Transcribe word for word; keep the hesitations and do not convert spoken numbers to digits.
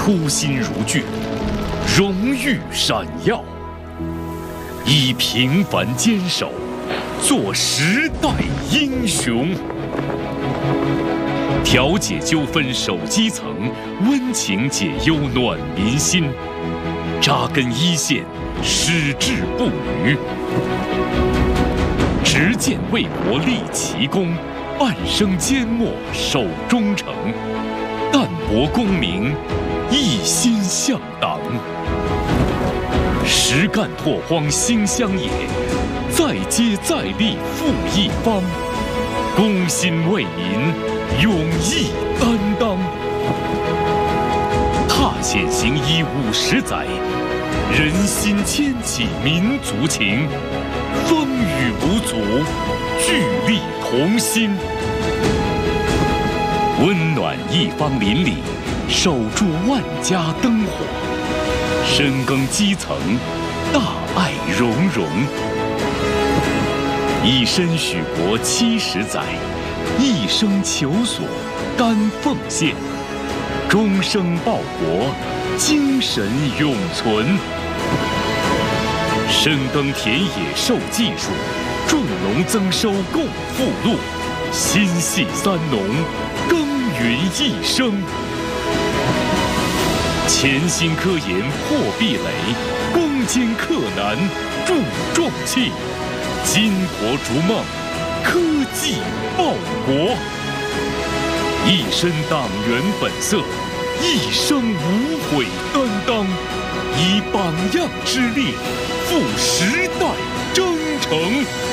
初心如炬，荣誉闪耀，以平凡坚守，做时代英雄。调解纠纷守基层，温情解忧暖民心，扎根一线，矢志不渝。执剑为国立奇功，半生缄默守忠诚，淡泊功名，一心向党。实干拓荒兴乡野，再接再厉复一方，公心为民，勇毅担当。踏险行医五十载，人心牵起民族情，风雨无阻，聚力同心。温暖一方邻里，守住万家灯火，深耕基层，大爱融融。以身许国七十载，一生求索甘奉献，终生报国，精神永存。深耕田野授技术，种农增收共富禄，心系三农，耕耘一生。潜心科研破壁垒，攻坚克难铸壮气，金国逐梦，科技报国。一身党员本色，一生无悔担当，以榜样之力，赴时代征程。